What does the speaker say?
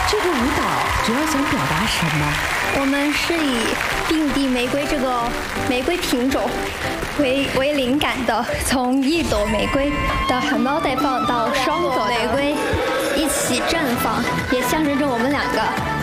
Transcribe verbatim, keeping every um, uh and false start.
这个舞蹈主要想表达什么？ 我们是以并蒂玫瑰这个玫瑰品种为为灵感的，从一朵玫瑰的含苞待放到双朵玫瑰一起绽放，也象征着我们